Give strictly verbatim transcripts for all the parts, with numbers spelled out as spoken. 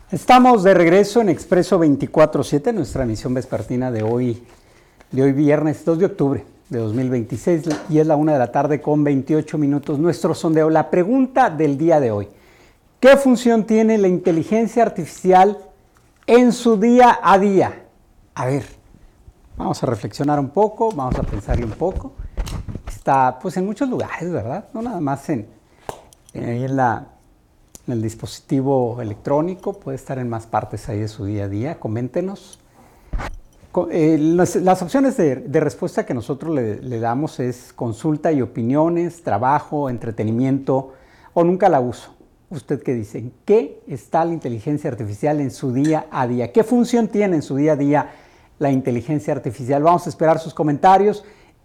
Estamos de regreso en Expreso veinticuatro siete, nuestra emisión vespertina de hoy, de hoy viernes dos de octubre de dos mil veintiséis, y es la una de la tarde con veintiocho minutos. Nuestro sondeo, la pregunta del día de hoy: ¿qué función tiene la inteligencia artificial en su día a día? A ver, vamos a reflexionar un poco, vamos a pensar un poco. Está pues en muchos lugares, ¿verdad? No nada más en, en, ahí en la... en el dispositivo electrónico, puede estar en más partes ahí de su día a día. Coméntenos. Eh, las, las opciones de, de respuesta que nosotros le, le damos es consulta y opiniones, trabajo, entretenimiento o nunca la uso. ¿Usted qué dice? ¿En qué está la inteligencia artificial en su día a día? ¿Qué función tiene en su día a día la inteligencia artificial? Vamos a esperar sus comentarios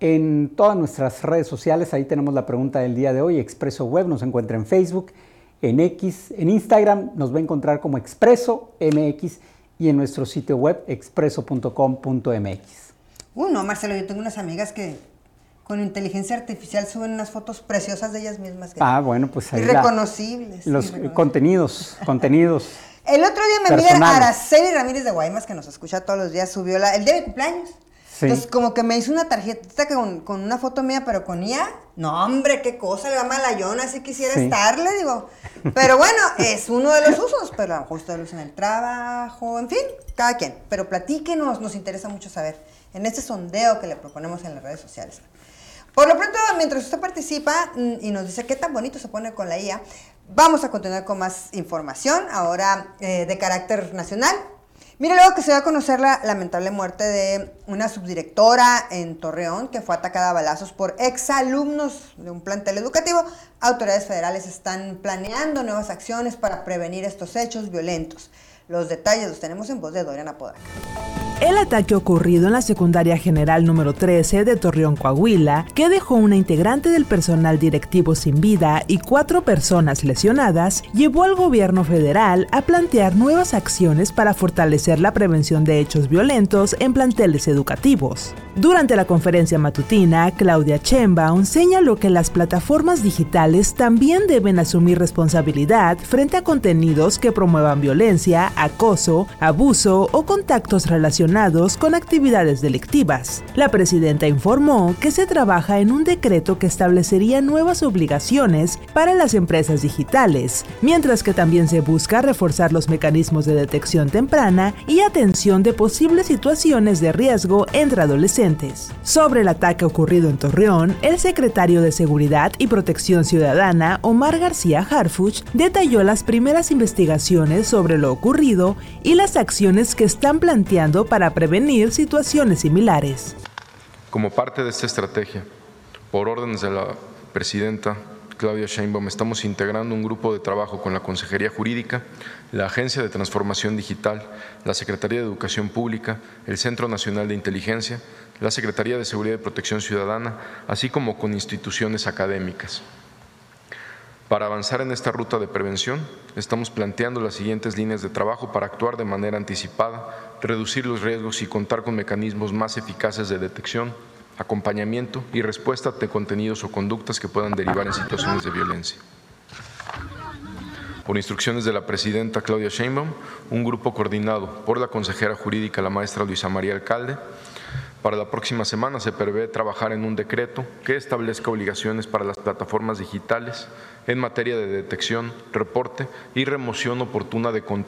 en todas nuestras redes sociales. Ahí tenemos la pregunta del día de hoy. Expreso Web nos encuentra en Facebook, en X, en Instagram nos va a encontrar como Expreso M X y en nuestro sitio web expreso punto com punto m x. Uy, no, Marcelo, yo tengo unas amigas que con inteligencia artificial suben unas fotos preciosas de ellas mismas. Que ah, bueno, pues ahí irreconocibles. La, los irreconocibles. contenidos, contenidos. El otro día mi amiga Araceli Ramírez de Guaymas, que nos escucha todos los días, subió la, el día de cumpleaños. Sí. Entonces, como que me hizo una tarjeta con, con una foto mía, pero con I A. No, hombre, qué cosa, le va malayona, así quisiera sí. estarle, digo. Pero bueno, es uno de los usos, pero a lo mejor usted lo usa en el trabajo, en fin, cada quien. Pero platíquenos, nos interesa mucho saber, en este sondeo que le proponemos en las redes sociales. Por lo pronto, mientras usted participa y nos dice qué tan bonito se pone con la I A, vamos a continuar con más información, ahora eh, de carácter nacional. Mire, luego que se va a conocer la lamentable muerte de una subdirectora en Torreón que fue atacada a balazos por exalumnos de un plantel educativo, autoridades federales están planeando nuevas acciones para prevenir estos hechos violentos. Los detalles los tenemos en voz de Doriana Podaca. El ataque ocurrido en la secundaria general número trece de Torreón, Coahuila, que dejó una integrante del personal directivo sin vida y cuatro personas lesionadas, llevó al gobierno federal a plantear nuevas acciones para fortalecer la prevención de hechos violentos en planteles educativos. Durante la conferencia matutina, Claudia Sheinbaum señaló que las plataformas digitales también deben asumir responsabilidad frente a contenidos que promuevan violencia, acoso, abuso o contactos relacionados con actividades delictivas. La presidenta informó que se trabaja en un decreto que establecería nuevas obligaciones para las empresas digitales, mientras que también se busca reforzar los mecanismos de detección temprana y atención de posibles situaciones de riesgo entre adolescentes. Sobre el ataque ocurrido en Torreón, el secretario de Seguridad y Protección Ciudadana, Omar García Harfuch, detalló las primeras investigaciones sobre lo ocurrido y las acciones que están planteando para para prevenir situaciones similares. Como parte de esta estrategia, por órdenes de la presidenta Claudia Sheinbaum, estamos integrando un grupo de trabajo con la Consejería Jurídica, la Agencia de Transformación Digital, la Secretaría de Educación Pública, el Centro Nacional de Inteligencia, la Secretaría de Seguridad y Protección Ciudadana, así como con instituciones académicas. Para avanzar en esta ruta de prevención, estamos planteando las siguientes líneas de trabajo para actuar de manera anticipada, reducir los riesgos y contar con mecanismos más eficaces de detección, acompañamiento y respuesta de contenidos o conductas que puedan derivar en situaciones de violencia. Por instrucciones de la presidenta Claudia Sheinbaum, un grupo coordinado por la consejera jurídica, la maestra Luisa María Alcalde, para la próxima semana se prevé trabajar en un decreto que establezca obligaciones para las plataformas digitales en materia de detección, reporte y remoción oportuna de contenido